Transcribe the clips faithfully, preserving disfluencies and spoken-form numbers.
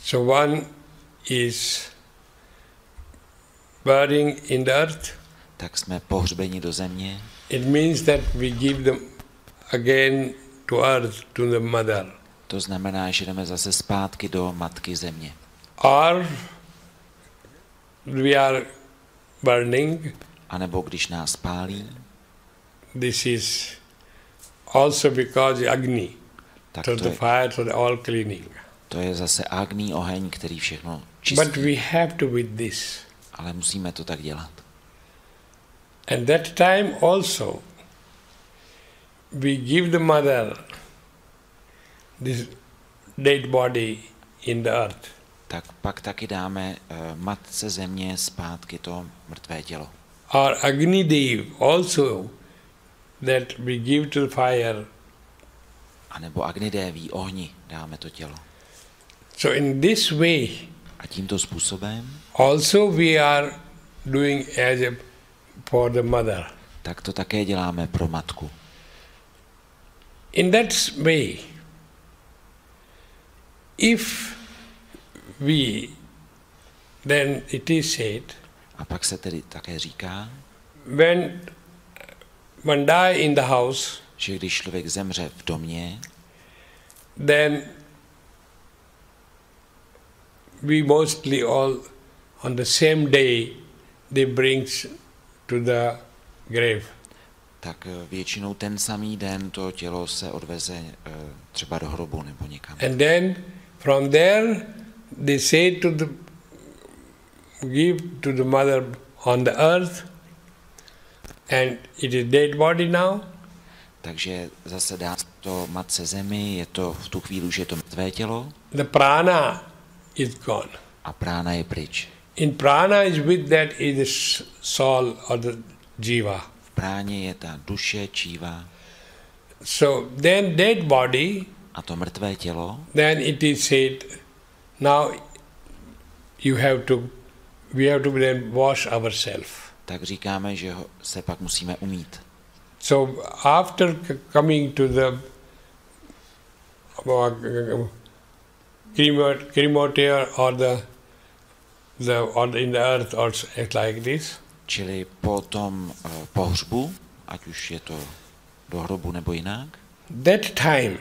So one is buried in the earth. Tak jsme pohřbeni do země. It means that we give them again to earth, to the mother. To znamená, že jdeme zase zpátky do matky země. Or we are burning. A nebo když nás pálí. This is also because Agni. Tak so to the je, fire, so the all cleaning. To je zase Agni, oheň, který všechno čistí. But we have to with this. Ale musíme to tak dělat. And that time also we give the mother this dead body in the earth. Tak pak taky dáme uh, matce země zpátky to mrtvé tělo. Or Agni Dev also that we give to the fire. A nebo Agnideví ohni dáme to tělo. So in this way a tímto způsobem also we are doing as a for the mother. Tak to také děláme pro matku. In that way, if we, then it is said, a pak se tedy také říká, when one die in the house, že když člověk zemře v domě, then we mostly all on the same day they brings to the grave. Tak většinou ten samý den to tělo se odveze třeba do hrobu nebo někam. And then from there they say to the give to the mother on the earth, and it is dead body now. Takže zase dá to matce zemi, je to v tu chvíli, že je to mrtvé tělo. The prana is gone. A prána je pryč. In prana is with that is the soul or the jiva. V práně je ta duše, číva. So then dead body, a to mrtvé tělo, then it is said, now you have to, we have to then wash ourselves. Tak říkáme, že se pak musíme umýt. So after coming to the uh, crematorium or the the or in the earth or like this. Čili po tom uh, pohřbu, ať už je to do hrobu nebo jinak. That time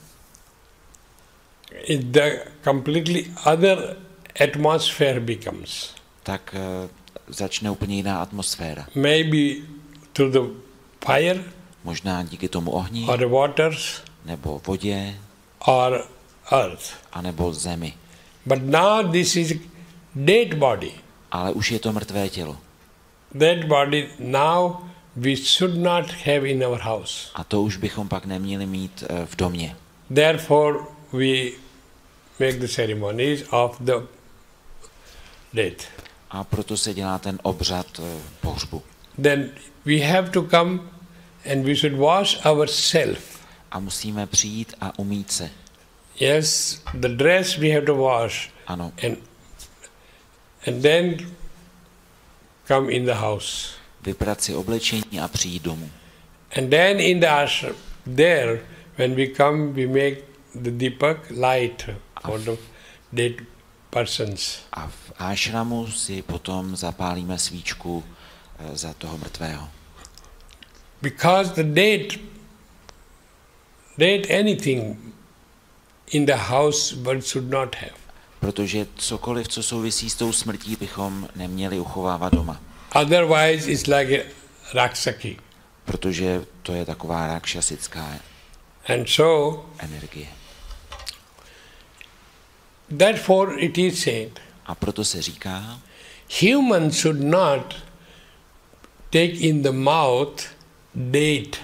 is the completely other atmosphere becomes. Tak uh, začne úplně jiná atmosféra. Maybe through the fire. Možná díky tomu ohni. Or the waters. Nebo vodě. Or earth. A nebo zemi. But now this is dead body. Ale už je to mrtvé tělo. That body now we should not have in our house. A to už bychom pak neměli mít uh, v domě. Therefore we make the ceremonies of the death. A proto se dělá ten obřad uh, pohřbu. Then we have to come and we should wash ourselves. A musíme přijít a umýt se. Yes, the dress we have to wash. Ano. And and then come in the house. Vyprat si oblečení a přijít domů. And then in the ashram, there, when we come, we make the deepak light for the dead persons. A v ashramu si potom zapálíme svíčku za toho mrtvého. Because the dead, dead anything in the house one should not have. Protože cokoliv, co souvisí s tou smrtí, bychom neměli uchovávat doma. Otherwise it's like a raksaki. Protože to je taková rakšasická And so, energie. therefore it is said, a proto se říká, human should not take in the mouth dead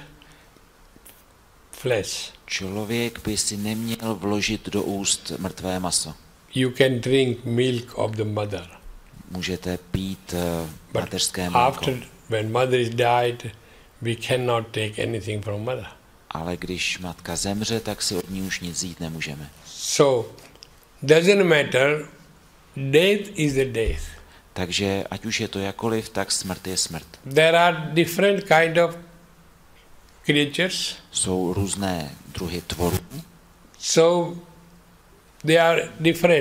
flesh. Člověk by si neměl vložit do úst mrtvé maso. You can drink milk of the mother. Můžete pít uh, mateřské mléko. mléko. After when mother is died, we cannot take anything from mother. Ale když matka zemře, tak si od ní už nic jít nemůžeme. So, doesn't matter, death is the death. Takže ať už je to jakoliv, tak smrt je smrt. There are different kind of creatures. Jsou různé druhy tvorů. So, they are different.